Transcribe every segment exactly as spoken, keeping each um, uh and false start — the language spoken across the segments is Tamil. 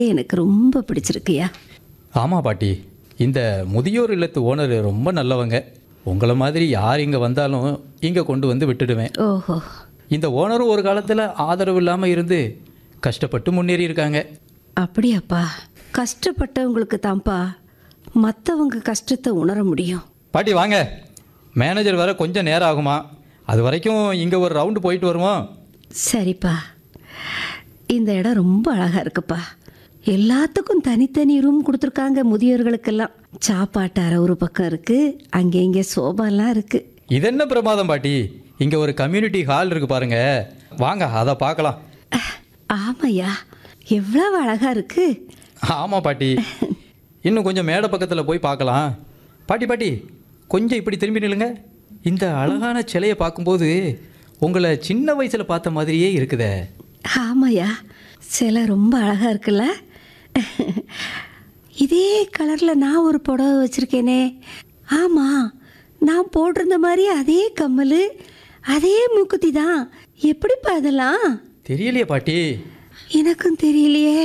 எனக்கு ரொம்ப பிடிச்சிருக்குயா. ஆமாம் பாட்டி, இந்த முதியோர் இல்லத்து ஓனர் ரொம்ப நல்லவங்க. உங்களை மாதிரி யார் இங்கே வந்தாலும் இங்கே கொண்டு வந்து விட்டுடுவேன். ஓஹோ. இந்த ஓனரும் ஒரு காலத்தில் ஆதரவு இல்லாமல் இருந்து கஷ்டப்பட்டு முன்னேறி இருக்காங்க. அப்படியாப்பா? கஷ்டப்பட்டவங்களுக்கு தான்ப்பா மற்றவங்க கஷ்டத்தை உணர முடியும். பாட்டி வாங்க, மேனேஜர் வர கொஞ்சம் நேரம் ஆகுமா, அது வரைக்கும் இங்கே ஒரு ரவுண்டு போயிட்டு வருவோம். சரிப்பா. இந்த இடம் ரொம்ப அழகாக இருக்குப்பா. எல்லாத்துக்கும் தனித்தனி ரூம் கொடுத்துருக்காங்க. முதியோர்களுக்கெல்லாம் சாப்பாட்டு அறை ஒரு பக்கம் இருக்குது, அங்கே இங்கே சோபாலாம் இருக்குது. இது என்ன பிரமாதம் பாட்டி, இங்கே ஒரு கம்யூனிட்டி ஹால் இருக்குது பாருங்க, வாங்க அதை பார்க்கலாம். ஆமாய்யா, எவ்வளவு அழகாக இருக்குது. ஆமாம் பாட்டி, இன்னும் கொஞ்சம் மேடை பக்கத்தில் போய் பார்க்கலாம். பாட்டி பாட்டி கொஞ்சம் இப்படி திரும்பி நில்லுங்க. இந்த அழகான சிலையை பார்க்கும்போது உங்களை சின்ன வயசில் பார்த்த மாதிரியே இருக்குதே. ஆமாய்யா, சிலை ரொம்ப அழகாக இருக்குல்ல. இதே கலரில் நான் ஒரு புடவை வச்சுருக்கேனே. ஆமாம், நான் போட்டிருந்த மாதிரி அதே கம்மல், அதே மூக்குத்தி தான். எப்படிப்பா அதெல்லாம்? தெரியலையே பாட்டி. எனக்கும் தெரியலையே.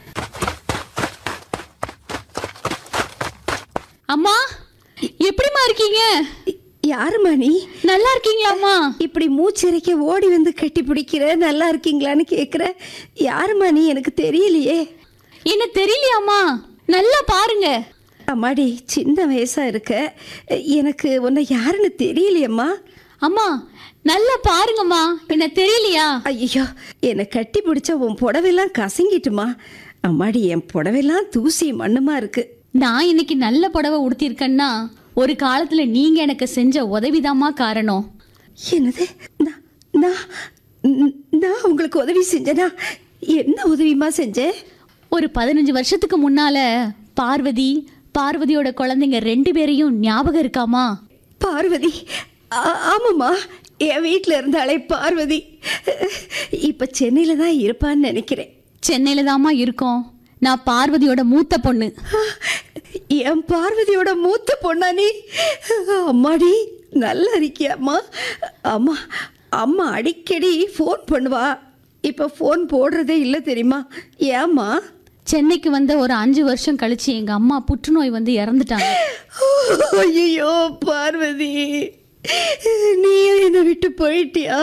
அம்மா, எப்படிமா இருக்கீங்க? யாருமா நீ? நல்லா இருக்கீங்களாம்மா? இப்படி மூச்சிறைக்க ஓடி வந்து கட்டி பிடிக்கிற, நல்லா இருக்கீங்களான்னு கேட்குற. யாருமா நீ? எனக்கு தெரியலையே. என்ன தெரியலையாம்மா? நல்லா பாருங்க. அம்மாடி, சின்ன வயசா இருக்க, எனக்கு உன்னை யாருன்னு தெரியலையம்மா. அம்மா நல்லா பாருங்கம்மா, என்ன தெரியலையா? ஐயோ, என்னை கட்டி பிடிச்ச உன் புடவைலாம் கசங்கிட்டுமா. அம்மாடி, என் புடவைலாம் தூசி மண்ணுமா இருக்கு. நான் இன்னைக்கு நல்ல புடவை உடுத்திருக்கேன்னா ஒரு காலத்துல நீங்க எனக்கு செஞ்ச உதவிதாம்மா காரணம். என்னது? நான் நான் நான் உங்களுக்கு உதவி செஞ்சேனா? என்ன உதவிமா செஞ்சேன்? ஒரு பதினஞ்சு வருஷத்துக்கு முன்னால பார்வதி, பார்வதியோட குழந்தைங்க ரெண்டு பேரையும் ஞாபகம் இருக்காமா? பார்வதி? ஆமாம்மா, என் வீட்டில் இருந்தாலே பார்வதி. இப்போ சென்னையில் தான் இருப்பான்னு நினைக்கிறேன். சென்னையில தாம்மா இருக்கோம். நான் பார்வதியோட மூத்த பொண்ணு. என் பார்வதியோட மூத்த பொண்ணா நீ? அம்மாடி, நல்லா இருக்கியாம்மா? அம்மா அம்மா அடிக்கடி ஃபோன் பண்ணுவா. இப்போ ஃபோன் போடுறதே இல்லை தெரியுமா? ஏம்மா? சென்னைக்கு வந்த ஒரு அஞ்சு வருஷம் கழிச்சு எங்க அம்மா புற்றுநோய் வந்து இறந்துட்டாங்க. ஐயோ பார்வதி, நீயும் என்னை விட்டு போயிட்டியா?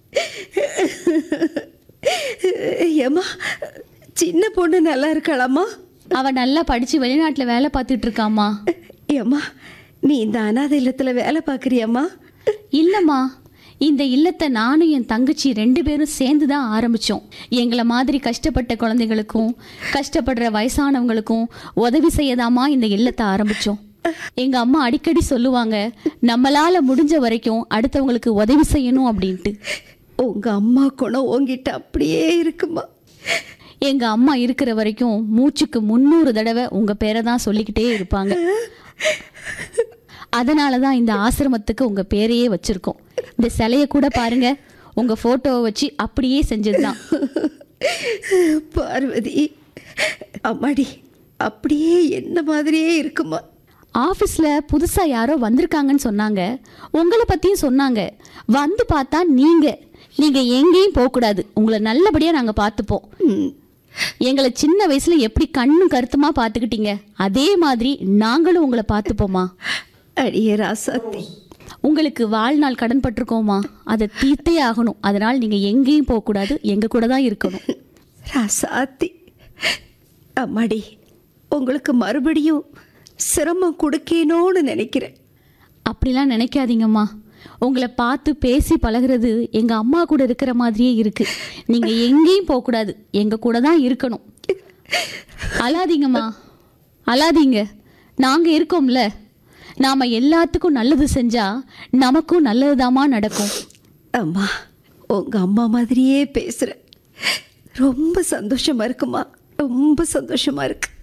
ஏம்மா, சின்ன பொண்ணு நல்லா இருக்காளாம்மா? அவ நல்லா படிச்சு வெளிநாட்டுல வேலை பார்த்துட்டு இருக்காம்மா. ஏம்மா, நீ இந்த அனாதை இல்லத்துல வேலை பார்க்குறியாம்மா? இல்லம்மா, இந்த இல்லத்தை நானும் என் தங்கச்சி ரெண்டு பேரும் சேர்ந்து தான் ஆரம்பித்தோம். எங்களை மாதிரி கஷ்டப்பட்ட குழந்தைகளுக்கும் கஷ்டப்படுற வயசானவங்களுக்கும் உதவி செய்யதாமா இந்த இல்லத்தை ஆரம்பித்தோம். எங்கள் அம்மா அடிக்கடி சொல்லுவாங்க, நம்மளால் முடிஞ்ச வரைக்கும் அடுத்தவங்களுக்கு உதவி செய்யணும் அப்படின்ட்டு. உங்கள் அம்மா குணம் உங்ககிட்ட அப்படியே இருக்குமா? எங்கள் அம்மா இருக்கிற வரைக்கும் மூச்சுக்கு முந்நூறு தடவை உங்கள் பேரை தான் சொல்லிக்கிட்டே இருப்பாங்க. அதனால தான் இந்த ஆசிரமத்துக்கு உங்கள் பேரையே வச்சுருக்கோம். இந்த சிலையை கூட பாருங்க, உங்கள் ஃபோட்டோவை வச்சு அப்படியே செஞ்சது தான். பார்வதி, அம்மாடி, அப்படியே என்ன மாதிரியே இருக்குமா? ஆஃபீஸில் புதுசாக யாரோ வந்திருக்காங்கன்னு சொன்னாங்க. உங்களை பற்றியும் சொன்னாங்க. வந்து பார்த்தா நீங்கள் நீங்கள் எங்கேயும் போகக்கூடாது, உங்களை நல்லபடியாக நாங்கள் பார்த்துப்போம். எங்களை சின்ன வயசில் எப்படி கண்ணும் கருத்துமாக பார்த்துக்கிட்டீங்க, அதே மாதிரி நாங்களும் உங்களை பார்த்துப்போமா. அடியே ராசாத்தி, உங்களுக்கு வாழ்நாள் கடன் பட்டிருக்கோமா, அதை தீர்த்தே ஆகணும். அதனால் நீங்கள் எங்கேயும் போகக்கூடாது, எங்கள் கூட தான் இருக்கணும். ராசாத்தி, அம்மாடி, உங்களுக்கு மறுபடியும் சிரமம் கொடுக்கணும்னு நினைக்கிறேன். அப்படிலாம் நினைக்காதீங்கம்மா. உங்களை பார்த்து பேசி பழகிறது எங்கள் அம்மா கூட இருக்கிற மாதிரியே இருக்குது. நீங்கள் எங்கேயும் போகக்கூடாது, எங்கள் கூட தான் இருக்கணும். அழாதீங்கம்மா, அழாதீங்க. நாங்கள் இருக்கோம்ல. நாம் எல்லாத்துக்கும் நல்லது செஞ்சால் நமக்கும் நல்லதுதாம்மா நடக்கும். அம்மா, உங்கள் அம்மா மாதிரியே பேசுகிறேன். ரொம்ப சந்தோஷமாக இருக்குமா, ரொம்ப சந்தோஷமாக இருக்கு.